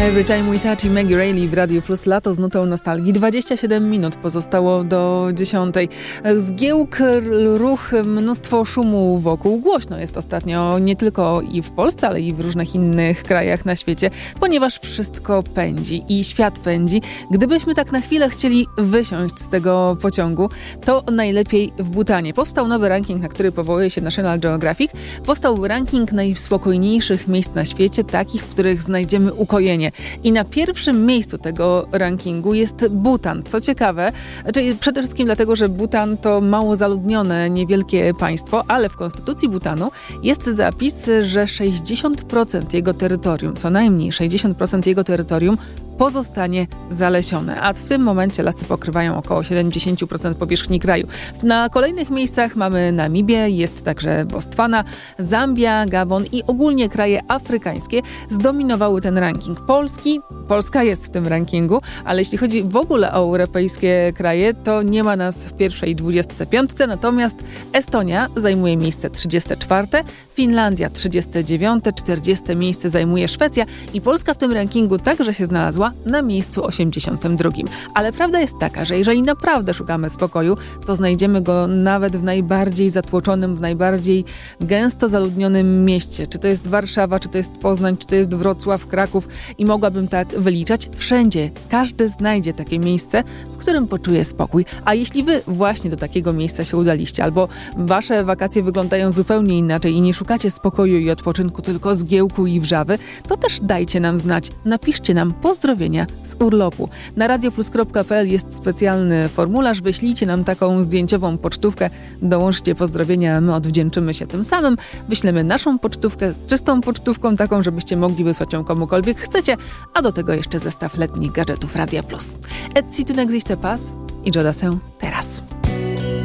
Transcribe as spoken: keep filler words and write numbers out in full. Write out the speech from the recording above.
Every Time We Touch i Maggie Reilly w Radio Plus. Lato z nutą nostalgii. dwadzieścia siedem minut pozostało do dziesiątej. Zgiełk, ruch, mnóstwo szumu wokół. Głośno jest ostatnio nie tylko i w Polsce, ale i w różnych innych krajach na świecie, ponieważ wszystko pędzi i świat pędzi. Gdybyśmy tak na chwilę chcieli wysiąść z tego pociągu, to najlepiej w Butanie. Powstał nowy ranking, na który powołuje się National Geographic. Powstał ranking najspokojniejszych miejsc na świecie, takich, w których znajdziemy ukojenie. I na pierwszym miejscu tego rankingu jest Butan. Co ciekawe, czyli przede wszystkim dlatego, że Butan to mało zaludnione, niewielkie państwo, ale w konstytucji Butanu jest zapis, że sześćdziesiąt procent jego terytorium, co najmniej sześćdziesiąt procent jego terytorium pozostanie zalesione, a w tym momencie lasy pokrywają około siedemdziesiąt procent powierzchni kraju. Na kolejnych miejscach mamy Namibię, jest także Botswana, Zambia, Gabon i ogólnie kraje afrykańskie zdominowały ten ranking. Polski, Polska jest w tym rankingu, ale jeśli chodzi w ogóle o europejskie kraje, to nie ma nas w pierwszej dwudziestce piątce, natomiast Estonia zajmuje miejsce trzydzieste czwarte, Finlandia trzydzieste dziewiąte, czterdzieste miejsce zajmuje Szwecja i Polska w tym rankingu także się znalazła na miejscu osiemdziesiątym drugim. Ale prawda jest taka, że jeżeli naprawdę szukamy spokoju, to znajdziemy go nawet w najbardziej zatłoczonym, w najbardziej gęsto zaludnionym mieście. Czy to jest Warszawa, czy to jest Poznań, czy to jest Wrocław, Kraków i mogłabym tak wyliczać. Wszędzie każdy znajdzie takie miejsce, w którym poczuje spokój. A jeśli wy właśnie do takiego miejsca się udaliście, albo wasze wakacje wyglądają zupełnie inaczej i nie szukacie spokoju i odpoczynku, tylko zgiełku i wrzawy, to też dajcie nam znać. Napiszcie nam pozdrowienia z urlopu. Na radioplus kropka pe el jest specjalny formularz. Wyślijcie nam taką zdjęciową pocztówkę. Dołączcie pozdrowienia, my odwdzięczymy się tym samym. Wyślemy naszą pocztówkę z czystą pocztówką, taką, żebyście mogli wysłać ją komukolwiek chcecie, a do tego jeszcze zestaw letnich gadżetów Radia Plus. Et si tu n'existe pas i Joe Dassin.